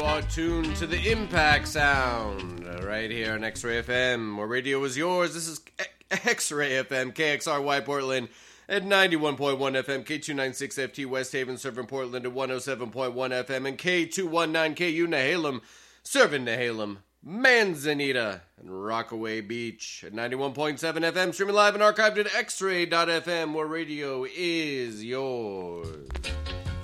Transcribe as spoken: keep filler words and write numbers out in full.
are tuned to the Impact Sound right here on X-Ray F M, where radio is yours. This is X-Ray F M, K X R Y Portland at ninety-one point one F M, K two ninety-six F T West Haven, serving Portland at one oh seven point one F M, and K two nineteen K U Nehalem, serving Nehalem, Manzanita, and Rockaway Beach at ninety-one point seven F M, streaming live and archived at x ray dot f m, where radio is yours.